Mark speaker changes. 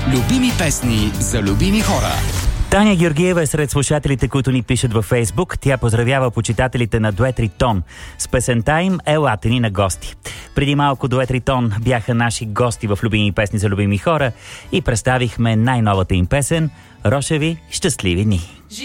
Speaker 1: Любими песни за любими хора.
Speaker 2: Таня Георгиева е сред слушателите, които ни пишат във Фейсбук. Тя поздравява почитателите на Дует Ритон с песента им "Елате ни на гости". Преди малко Дует Ритон бяха наши гости в Любими песни за любими хора и представихме най-новата им песен "Рошеви щастливи дни".